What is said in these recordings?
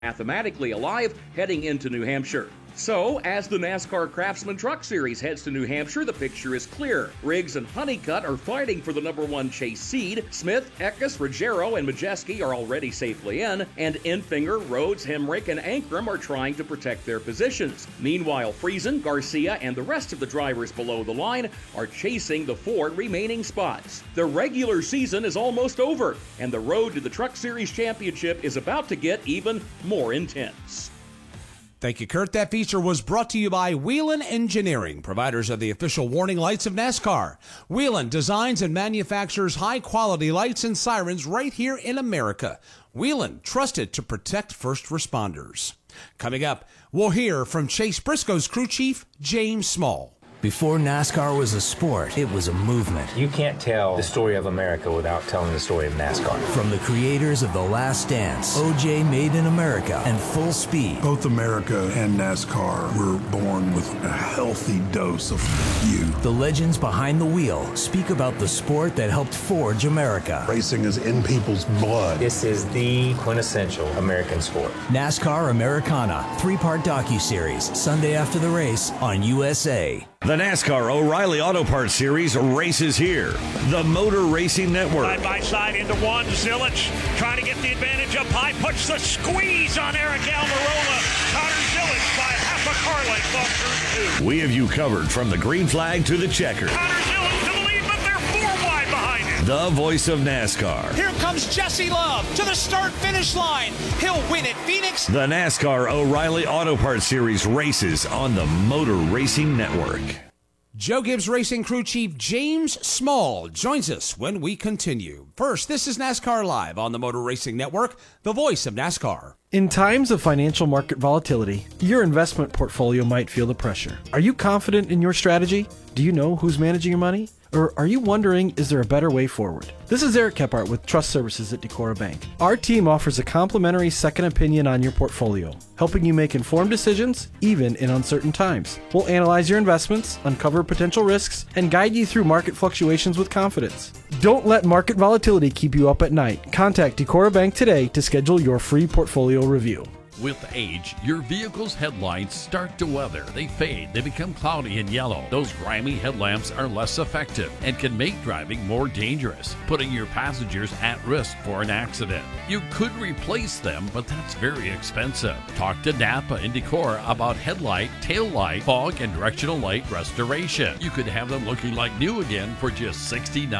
mathematically alive heading into New Hampshire. So, as the NASCAR Craftsman Truck Series heads to New Hampshire, the picture is clear. Riggs and Honeycutt are fighting for the #1 chase seed. Smith, Eckes, Ruggiero, and Majeski are already safely in, and Enfinger, Rhodes, Hemrick, and Ankrum are trying to protect their positions. Meanwhile, Friesen, Garcia, and the rest of the drivers below the line are chasing the 4 remaining spots. The regular season is almost over, and the road to the Truck Series Championship is about to get even more intense. Thank you, Kurt. That feature was brought to you by Whelen Engineering, providers of the official warning lights of NASCAR. Whelen designs and manufactures high-quality lights and sirens right here in America. Whelen, trusted to protect first responders. Coming up, we'll hear from Chase Briscoe's crew chief, James Small. Before NASCAR was a sport, it was a movement. You can't tell the story of America without telling the story of NASCAR. From the creators of The Last Dance, OJ Made in America, and Full Speed. Both America and NASCAR were born with a healthy dose of you. The legends behind the wheel speak about the sport that helped forge America. Racing is in people's blood. This is the quintessential American sport. NASCAR Americana, 3-part docuseries, Sunday after the race on USA. The NASCAR O'Reilly Auto Parts Series races here. The Motor Racing Network. Side by side into one. Zilic trying to get the advantage up high. Puts the squeeze on Eric Almirola. Connor Zilic by half a car length off turn 2. We have you covered from the green flag to the checker. Connor Zilic to the lead, but they're 4 wide behind him. The voice of NASCAR. Here comes Jesse Love to the start-finish line. He'll win at Phoenix. The NASCAR O'Reilly Auto Parts Series races on the Motor Racing Network. Joe Gibbs Racing Crew Chief James Small joins us when we continue. First, this is NASCAR Live on the Motor Racing Network, the voice of NASCAR. In times of financial market volatility, your investment portfolio might feel the pressure. Are you confident in your strategy? Do you know who's managing your money? Or are you wondering, is there a better way forward? This is Eric Kephart with Trust Services at Decorah Bank. Our team offers a complimentary second opinion on your portfolio, helping you make informed decisions, even in uncertain times. We'll analyze your investments, uncover potential risks, and guide you through market fluctuations with confidence. Don't let market volatility keep you up at night. Contact Decorah Bank today to schedule your free portfolio review. With age, your vehicle's headlights start to weather. They fade, they become cloudy and yellow. Those grimy headlamps are less effective and can make driving more dangerous, putting your passengers at risk for an accident. You could replace them, but that's very expensive. Talk to Napa and Decorah about headlight, tail light, fog, and directional light restoration. You could have them looking like new again for just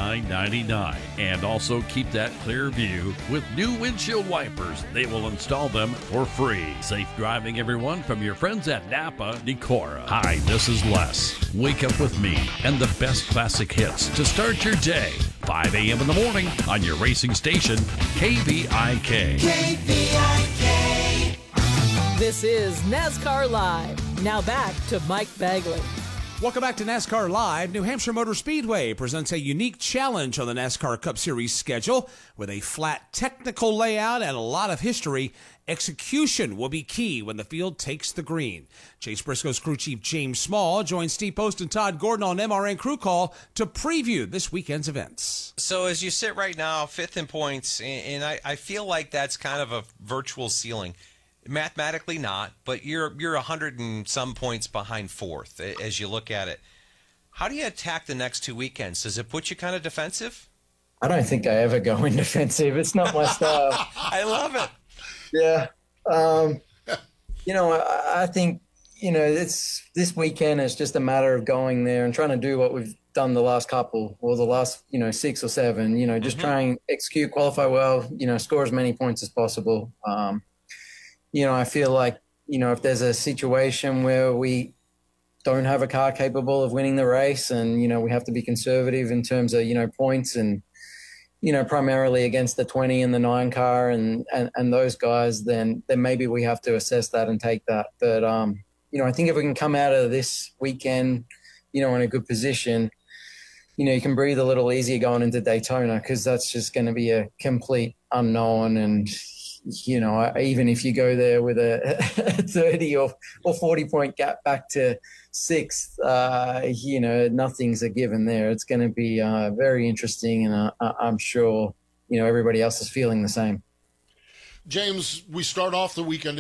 $69.99. And also keep that clear view with new windshield wipers. They will install them for free. Safe driving, everyone, from your friends at Napa Decorah. Hi, this is Les. Wake up with me and the best classic hits to start your day. 5 a.m. in the morning on your racing station, KVIK. KVIK. This is NASCAR Live. Now back to Mike Bagley. Welcome back to NASCAR Live. New Hampshire Motor Speedway presents a unique challenge on the NASCAR Cup Series schedule. With a flat technical layout and a lot of history, execution will be key when the field takes the green. Chase Briscoe's crew chief James Small joins Steve Post and Todd Gordon on MRN Crew Call to preview this weekend's events. So as you sit right now, 5th in points, and I feel like that's kind of a virtual ceiling. Mathematically not, but you're 100 and some points behind 4th as you look at it. How do you attack the next 2 weekends? Does it put you kind of defensive? I don't think I ever go in defensive. It's not my style. I love it. Yeah. I think, this weekend is just a matter of going there and trying to do what we've done the last couple or the last, 6 or 7, just try and execute, qualify well, score as many points as possible. I feel like, if there's a situation where we don't have a car capable of winning the race and, we have to be conservative in terms of, points and, primarily against the 20 and the 9 car and those guys, then maybe we have to assess that and take that. But, I think if we can come out of this weekend, in a good position, you can breathe a little easier going into Daytona because that's just going to be a complete unknown. And, even if you go there with a 30 or 40 point gap back to 6th, nothing's a given there. It's going to be very interesting. And I'm sure, everybody else is feeling the same. James, we start off the weekend